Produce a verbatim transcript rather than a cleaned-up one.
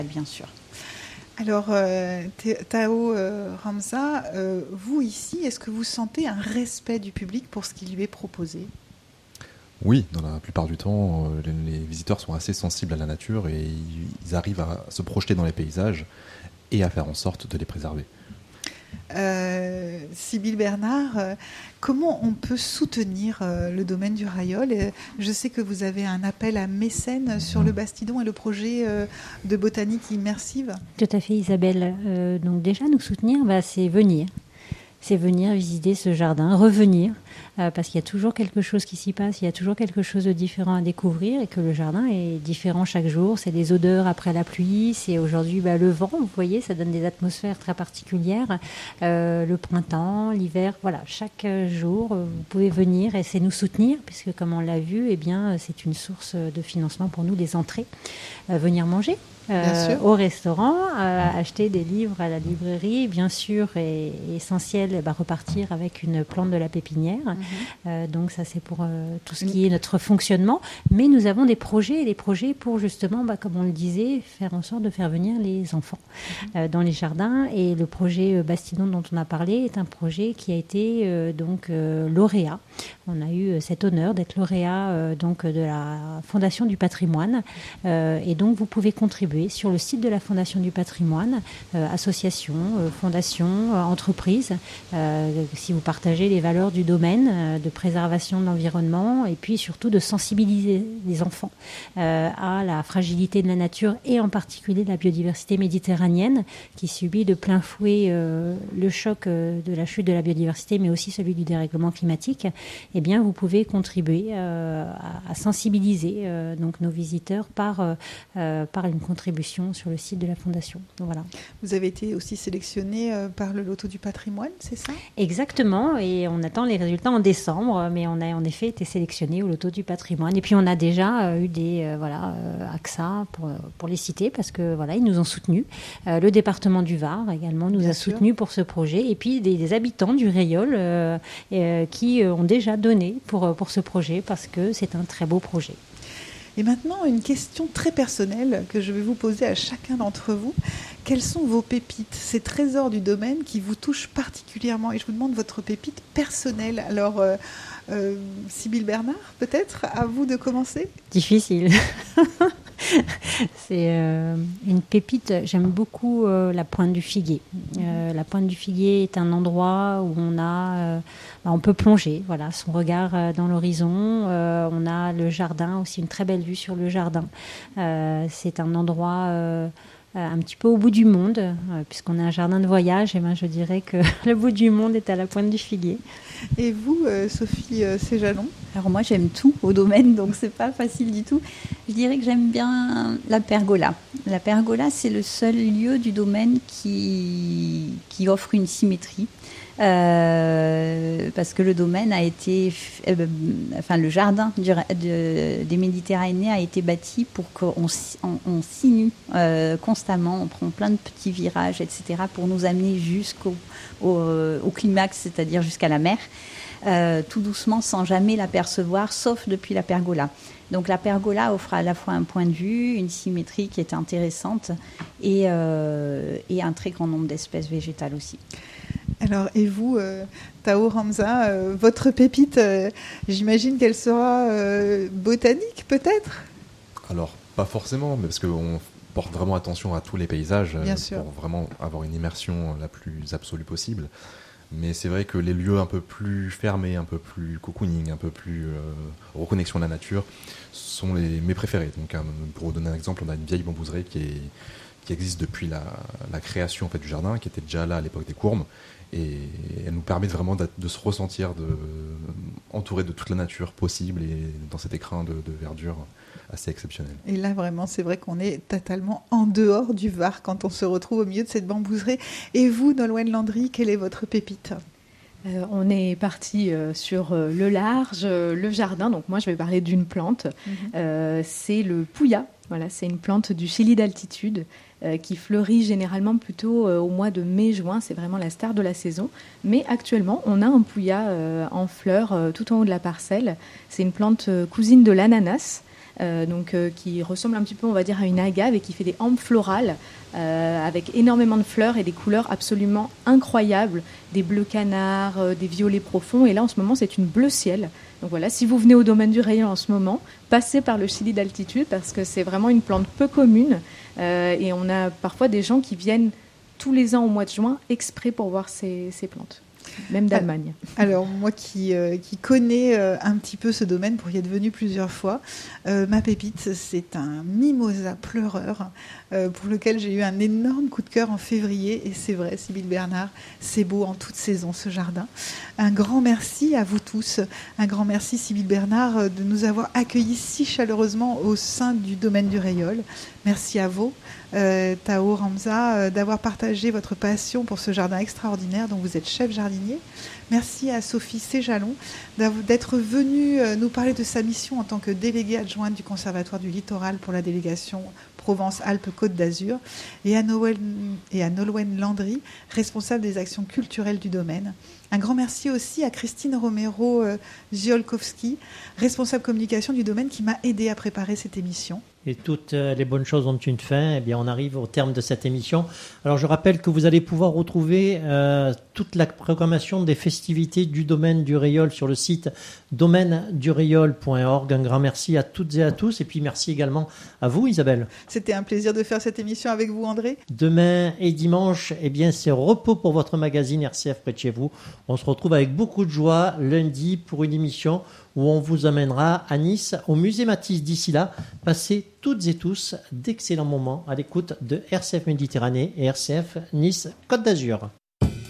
bien sûr. Alors, euh, Tao euh, Ramza, euh, vous ici, est-ce que vous sentez un respect du public pour ce qui lui est proposé ? Oui, dans la plupart du temps, euh, les, les visiteurs sont assez sensibles à la nature et ils, ils arrivent à se projeter dans les paysages et à faire en sorte de les préserver. Euh, Sybille Bernard, euh, comment on peut soutenir euh, le domaine du Rayol ? Et je sais que vous avez un appel à mécènes sur le Bastidon et le projet euh, de botanique immersive. Tout à fait, Isabelle. Euh, donc déjà, nous soutenir, bah, c'est venir. C'est venir visiter ce jardin, revenir, euh, parce qu'il y a toujours quelque chose qui s'y passe, il y a toujours quelque chose de différent à découvrir et que le jardin est différent chaque jour. C'est des odeurs après la pluie, c'est aujourd'hui bah, le vent, vous voyez, ça donne des atmosphères très particulières. Euh, le printemps, l'hiver, voilà, chaque jour, vous pouvez venir et c'est nous soutenir, puisque comme on l'a vu, eh bien, c'est une source de financement pour nous, les entrées. Euh, venir manger. Euh, au restaurant, euh, acheter des livres à la librairie, bien sûr, est essentiel, bah, repartir avec une plante de la pépinière. Mm-hmm. Euh, donc ça, c'est pour euh, tout ce qui est notre fonctionnement. Mais nous avons des projets, des projets pour justement, bah, comme on le disait, faire en sorte de faire venir les enfants mm-hmm. euh, dans les jardins. Et le projet Bastidon dont on a parlé est un projet qui a été euh, donc euh, lauréat. On a eu cet honneur d'être lauréat euh, donc de la Fondation du Patrimoine. Euh, et donc vous pouvez contribuer sur le site de la Fondation du Patrimoine, euh, associations, euh, fondations, euh, entreprises, euh, si vous partagez les valeurs du domaine, euh, de préservation de l'environnement et puis surtout de sensibiliser les enfants euh, à la fragilité de la nature et en particulier de la biodiversité méditerranéenne qui subit de plein fouet euh, le choc euh, de la chute de la biodiversité mais aussi celui du dérèglement climatique. Eh bien, vous pouvez contribuer euh, à, à sensibiliser euh, donc nos visiteurs par, euh, par une contribution sur le site de la Fondation. Donc, voilà. Vous avez été aussi sélectionné euh, par le Loto du Patrimoine, c'est ça ? Exactement, et on attend les résultats en décembre, mais on a en effet été sélectionné au Loto du Patrimoine. Et puis on a déjà euh, eu des euh, voilà, euh, A X A pour, pour les citer, parce que voilà, ils nous ont soutenus. Euh, le département du Var également nous Bien a sûr. soutenus pour ce projet, et puis des, des habitants du Rayol euh, euh, qui ont déjà donné pour, pour ce projet, parce que c'est un très beau projet. Et maintenant, une question très personnelle que je vais vous poser à chacun d'entre vous. Quelles sont vos pépites, ces trésors du domaine qui vous touchent particulièrement ? Et je vous demande votre pépite personnelle. Alors, euh, euh, Sybille Bernard, peut-être, à vous de commencer ? Difficile. C'est euh, une pépite. J'aime beaucoup euh, la Pointe du Figuier. Euh, la Pointe du Figuier est un endroit où on a, euh, bah, on peut plonger. Voilà, son regard euh, dans l'horizon. Euh, on a le jardin aussi, une très belle vue sur le jardin. Euh, c'est un endroit euh, un petit peu au bout du monde, euh, puisqu'on a un jardin de voyage. Et ben, je dirais que le bout du monde est à la Pointe du Figuier. Et vous, euh, Sophie euh, Séjalon ? Alors moi, j'aime tout au domaine, donc c'est pas facile du tout. Je dirais que j'aime bien la pergola. La pergola, c'est le seul lieu du domaine qui, qui offre une symétrie. Euh, parce que le domaine a été, euh, enfin le jardin du, de, des Méditerranéens a été bâti pour qu'on on, on sinue euh, constamment, on prend plein de petits virages, et cetera, pour nous amener jusqu'au au, au climax, c'est-à-dire jusqu'à la mer, euh, tout doucement, sans jamais l'apercevoir, sauf depuis la pergola. Donc la pergola offre à la fois un point de vue, une symétrie qui est intéressante et, euh, et un très grand nombre d'espèces végétales aussi. Alors, et vous, euh, Tao Ramza, euh, votre pépite, euh, j'imagine qu'elle sera euh, botanique, peut-être ? Alors, pas forcément, mais parce qu'on porte vraiment attention à tous les paysages Bien euh, sûr. pour vraiment avoir une immersion la plus absolue possible. Mais c'est vrai que les lieux un peu plus fermés, un peu plus cocooning, un peu plus euh, reconnexion à la nature sont les, mes préférés. Donc, hein, pour vous donner un exemple, on a une vieille bambouserie qui, est, qui existe depuis la, la création en fait, du jardin, qui était déjà là à l'époque des Courbes. Et elle nous permet vraiment de, de se ressentir de, entouré de toute la nature possible et dans cet écrin de, de verdure assez exceptionnel. Et là, vraiment, c'est vrai qu'on est totalement en dehors du Var quand on se retrouve au milieu de cette bambouserie. Et vous, Nolwenn Landry, quelle est votre pépite ? Euh, on est parti euh, sur euh, le large, euh, le jardin. Donc moi, je vais parler d'une plante. Mm-hmm. Euh, c'est le pouya. Voilà, c'est une plante du Chili d'altitude euh, qui fleurit généralement plutôt euh, au mois de mai-juin. C'est vraiment la star de la saison. Mais actuellement, on a un pouya euh, en fleurs euh, tout en haut de la parcelle. C'est une plante euh, cousine de l'ananas. euh, donc, euh, qui ressemble un petit peu, on va dire, à une agave et qui fait des hampes florales euh, avec énormément de fleurs et des couleurs absolument incroyables, des bleus canards, euh, des violets profonds. Et là, en ce moment, c'est une bleu ciel. Donc voilà, si vous venez au domaine du Rayol en ce moment, passez par le Chili d'altitude parce que c'est vraiment une plante peu commune euh, et on a parfois des gens qui viennent tous les ans au mois de juin exprès pour voir ces, ces plantes. Même d'Allemagne. Alors, moi qui, euh, qui connais euh, un petit peu ce domaine, pour y être venue plusieurs fois, euh, ma pépite, c'est un mimosa pleureur euh, pour lequel j'ai eu un énorme coup de cœur en février. Et c'est vrai, Sybille Bernard, c'est beau en toute saison, ce jardin. Un grand merci à vous tous. Un grand merci, Sybille Bernard, de nous avoir accueillis si chaleureusement au sein du domaine du Rayol. Merci à vous, euh, Tao Ramza, euh, d'avoir partagé votre passion pour ce jardin extraordinaire dont vous êtes chef jardinier. Merci à Sophie Séjalon d'être venue euh, nous parler de sa mission en tant que déléguée adjointe du Conservatoire du Littoral pour la délégation Provence-Alpes-Côte d'Azur, et à, Noël, et à Nolwenn Landry, responsable des actions culturelles du domaine. Un grand merci aussi à Christine Romero euh, Ziolkowski, responsable communication du domaine, qui m'a aidée à préparer cette émission. Et toutes les bonnes choses ont une fin. Eh bien, on arrive au terme de cette émission. Alors, je rappelle que vous allez pouvoir retrouver euh, toute la programmation des festivités du domaine du Rayol sur le site domaine du rayol point org. Un grand merci à toutes et à tous. Et puis, merci également à vous, Isabelle. C'était un plaisir de faire cette émission avec vous, André. Demain et dimanche, eh bien, c'est repos pour votre magazine R C F près de chez vous. On se retrouve avec beaucoup de joie lundi pour une émission où on vous amènera à Nice, au musée Matisse. D'ici là, passez toutes et tous d'excellents moments à l'écoute de R C F Méditerranée et R C F Nice Côte d'Azur.